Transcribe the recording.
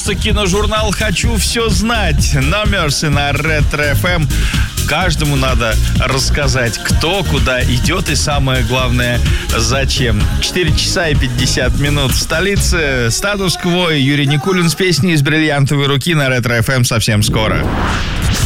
Начался киножурнал «Хочу все знать». No Mercy на Ретро-ФМ. Каждому надо рассказать, кто куда идет и, самое главное, зачем. 4 часа и 50 минут в столице. Статус-кво и Юрий Никулин с песней из бриллиантовой руки на Ретро-ФМ совсем скоро.